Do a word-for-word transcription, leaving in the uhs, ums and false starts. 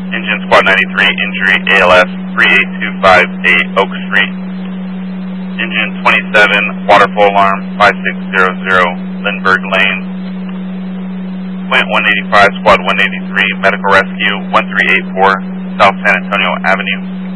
Engine Squad ninety-three, injury A L S three eight two five eight Oak Street. Engine twenty-seven, waterfall alarm five six zero zero Lindbergh Lane. Plant one eighty-five, Squad one eighty-three, medical rescue one three eight four South San Antonio Avenue.